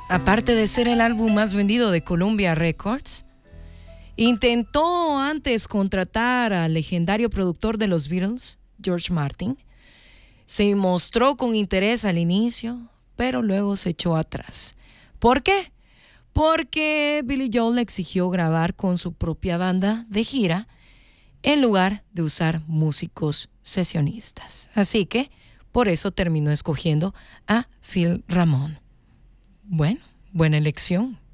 aparte de ser el álbum más vendido de Columbia Records, intentó antes contratar al legendario productor de los Beatles, George Martin. Se mostró con interés al inicio, pero luego se echó atrás. ¿Por qué? Porque Billy Joel le exigió grabar con su propia banda de gira en lugar de usar músicos sesionistas. Así que por eso terminó escogiendo a Phil Ramone. Bueno, buena elección.